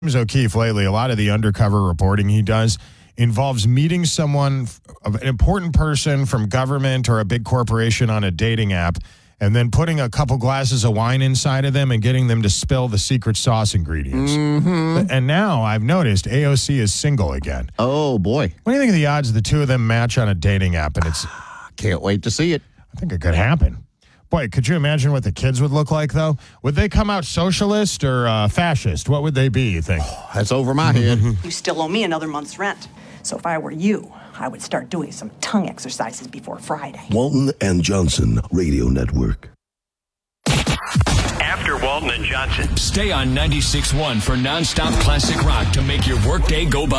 O'Keefe lately, a lot of the undercover reporting he does involves meeting someone, an important person from government or a big corporation on a dating app, and then putting a couple glasses of wine inside of them and getting them to spill the secret sauce ingredients. Mm-hmm. And now I've noticed AOC is single again. Oh, boy. What do you think of the odds the two of them match on a dating app? And it's Can't wait to see it. I think it could happen. Boy, could you imagine what the kids would look like, though? Would they come out socialist or fascist? What would they be, you think? That's over my head. You still owe me another month's rent. So if I were you, I would start doing some tongue exercises before Friday. Walton and Johnson Radio Network. After Walton and Johnson. Stay on 96.1 for nonstop classic rock to make your workday go by.